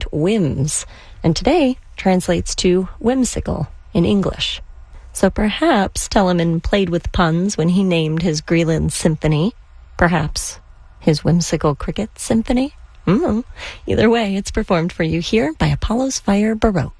whims, and today translates to whimsical in English. So perhaps Telemann played with puns when he named his Greenland Symphony. Perhaps his whimsical cricket symphony? Either way, it's performed for you here by Apollo's Fire Baroque.